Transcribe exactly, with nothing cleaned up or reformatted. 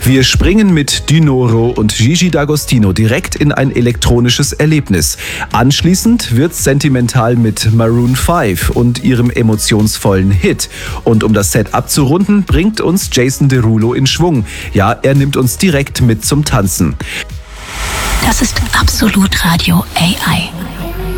Wir springen mit Dinoro und Gigi D'Agostino direkt in ein elektronisches Erlebnis. Anschließend wird's sentimental mit Maroon fünf und ihrem emotionsvollen Hit. Und um das Set abzurunden, bringt uns Jason Derulo in Schwung. Ja, er nimmt uns direkt mit zum Tanzen. Das ist Absolut Radio A I.